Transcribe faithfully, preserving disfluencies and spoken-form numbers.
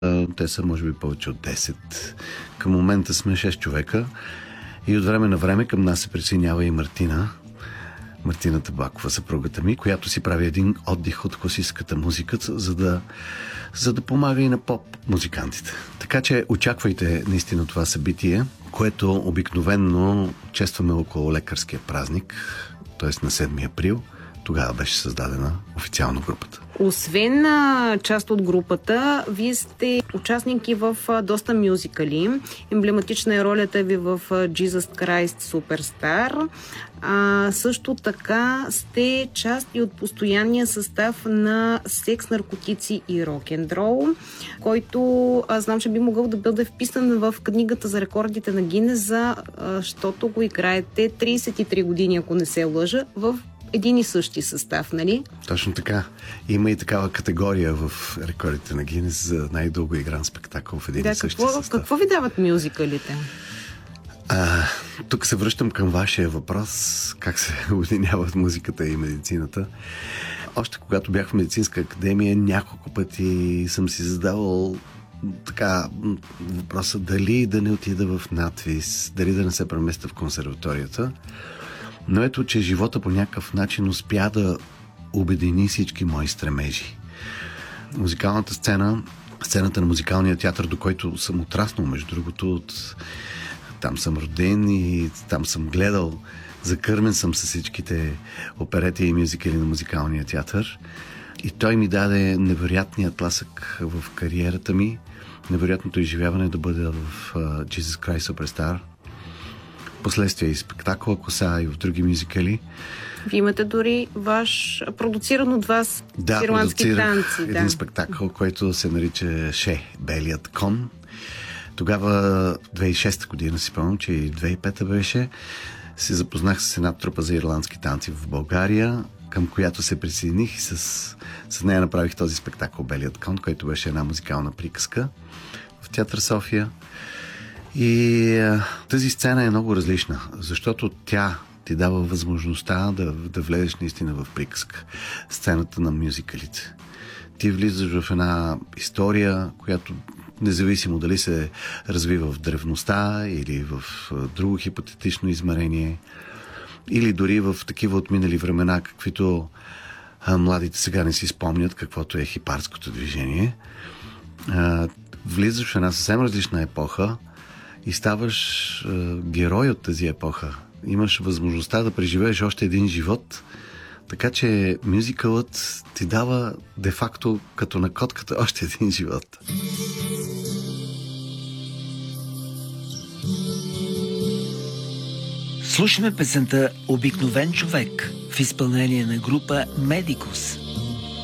Те са може би повече от десет. Към момента сме шест човека и от време на време към нас се присъединява и Мартина. Мартина Табакова, съпругата ми, която си прави един отдих от класическата музика, за да, за да помага и на поп-музикантите. Така че очаквайте наистина това събитие, което обикновенно честваме около лекарския празник, т.е. на седми април. Тогава беше създадена официално групата. Освен а, част от групата, вие сте участники в а, доста мюзикали. Емблематична е ролята ви в а, Jesus Christ Superstar. А, също така сте част и от постоянния състав на Секс, наркотици и рок-н-рол, който а, знам, че би могъл да бъде вписан в книгата за рекордите на Гинеза, защото го играете трийсет и три години, ако не се лъжа, в един и същи състав, нали? Точно така. Има и такава категория в рекордите на Гинес за най-дълго игран спектакъл в един да, и същи какво, състав. Какво ви дават мюзикалите? А, тук се връщам към вашия въпрос, как се обединяват музиката и медицината. Още когато бях в медицинска академия, няколко пъти съм си задавал така въпроса дали да не отида в надвис, дали да не се преместя в консерваторията. Но ето, че живота по някакъв начин успя да обедини всички мои стремежи. Музикалната сцена, сцената на музикалния театър, до който съм отраснал, между другото, от... там съм роден и там съм гледал, закърмен съм с всичките оперети и мюзикали на музикалния театър. И той ми даде невероятния тласък в кариерата ми, невероятното изживяване да бъда в uh, Jesus Christ Superstar. Последствие и спектакъла Коса и в други мюзикали. Вие имате дори ваш продуциран от вас да, ирландски танци. един да. спектакъл, който се нарича Ше, Белият кон. Тогава, две хиляди и шеста година, си спомням, че и две хиляди и пета беше, се запознах с една трупа за ирландски танци в България, към която се присъединих и с, с нея направих този спектакъл Белият кон, който беше една музикална приказка в Театър София. И а, тази сцена е много различна, защото тя ти дава възможността да, да влезеш наистина в приказка. Сцената на мюзикалите. Ти влизаш в една история, която независимо дали се развива в древността или в друго хипотетично измерение, или дори в такива отминали времена, каквито а, младите сега не си спомнят, каквото е хипарското движение. А, влизаш в една съвсем различна епоха и ставаш е, герой от тази епоха. Имаш възможността да преживееш още един живот, така че мюзикълът ти дава де-факто като на котката още един живот. Слушаме песента "Обикновен човек" в изпълнение на група Медикус.